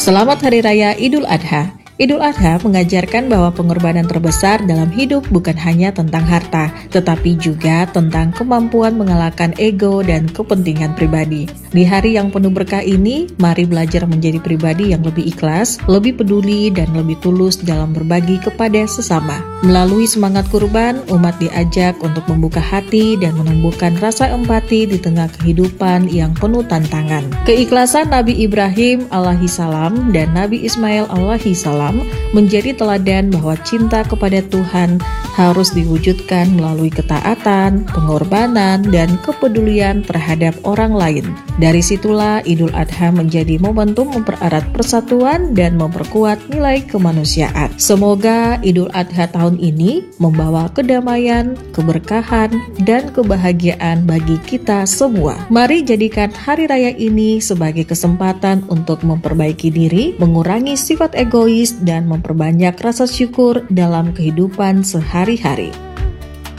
Selamat Hari Raya Idul Adha. Idul Adha mengajarkan bahwa pengorbanan terbesar dalam hidup bukan hanya tentang harta, tetapi juga tentang kemampuan mengalahkan ego dan kepentingan pribadi. Di hari yang penuh berkah ini, mari belajar menjadi pribadi yang lebih ikhlas, lebih peduli, dan lebih tulus dalam berbagi kepada sesama. Melalui semangat kurban, umat diajak untuk membuka hati dan menumbuhkan rasa empati di tengah kehidupan yang penuh tantangan. Keikhlasan Nabi Ibrahim alaihissalam dan Nabi Ismail alaihissalam menjadi teladan bahwa cinta kepada Tuhan harus diwujudkan melalui ketaatan, pengorbanan, dan kepedulian terhadap orang lain. Dari situlah Idul Adha menjadi momentum mempererat persatuan dan memperkuat nilai kemanusiaan. Semoga Idul Adha tahun ini membawa kedamaian, keberkahan, dan kebahagiaan bagi kita semua. Mari jadikan hari raya ini sebagai kesempatan untuk memperbaiki diri, mengurangi sifat egois, dan memperbanyak rasa syukur dalam kehidupan sehari-hari.